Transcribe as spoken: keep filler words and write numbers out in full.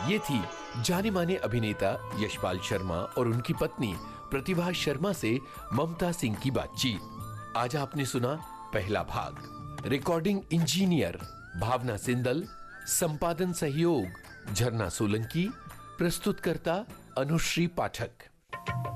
ये थी जाने माने अभिनेता यशपाल शर्मा और उनकी पत्नी प्रतिभा शर्मा से ममता सिंह की बातचीत। आज आपने सुना पहला भाग। रिकॉर्डिंग इंजीनियर भावना सिंदल, संपादन सहयोग झरना सोलंकी, प्रस्तुतकर्ता अनुश्री पाठक।